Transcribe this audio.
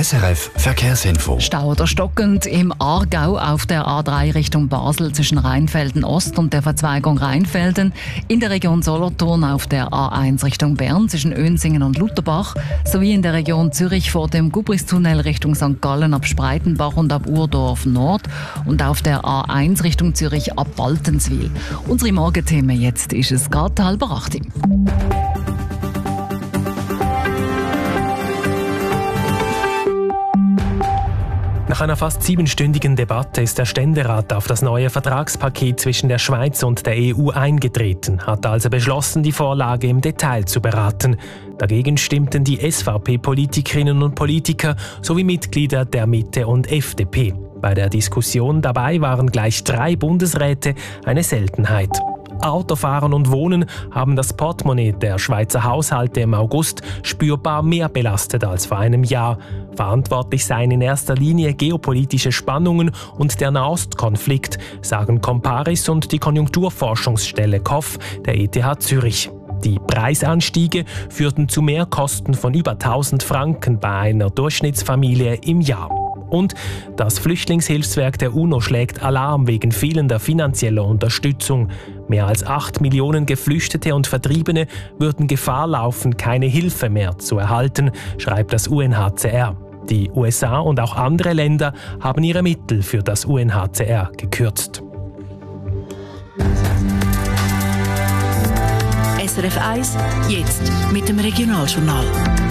SRF Verkehrsinfo. Stau oder stockend im Aargau auf der A3 Richtung Basel zwischen Rheinfelden Ost und der Verzweigung Rheinfelden. In der Region Solothurn auf der A1 Richtung Bern zwischen Önsingen und Lutherbach. Sowie in der Region Zürich vor dem Gubristunnel Richtung St. Gallen ab Spreitenbach und ab Urdorf Nord. Und auf der A1 Richtung Zürich ab Baltenswil. Unsere Morgenthemen jetzt ist es gerade 7:30. Nach einer fast 7-stündigen Debatte ist der Ständerat auf das neue Vertragspaket zwischen der Schweiz und der EU eingetreten, hat also beschlossen, die Vorlage im Detail zu beraten. Dagegen stimmten die SVP-Politikerinnen und Politiker sowie Mitglieder der Mitte und FDP. Bei der Diskussion dabei waren gleich 3 Bundesräte, eine Seltenheit. Autofahren und Wohnen haben das Portemonnaie der Schweizer Haushalte im August spürbar mehr belastet als vor einem Jahr. Verantwortlich seien in erster Linie geopolitische Spannungen und der Nahostkonflikt, sagen Comparis und die Konjunkturforschungsstelle KOF der ETH Zürich. Die Preisanstiege führten zu Mehrkosten von über 1.000 Franken bei einer Durchschnittsfamilie im Jahr. Und das Flüchtlingshilfswerk der UNO schlägt Alarm wegen fehlender finanzieller Unterstützung. Mehr als 8 Millionen Geflüchtete und Vertriebene würden Gefahr laufen, keine Hilfe mehr zu erhalten, schreibt das UNHCR. Die USA und auch andere Länder haben ihre Mittel für das UNHCR gekürzt. SRF 1, jetzt mit dem Regionaljournal.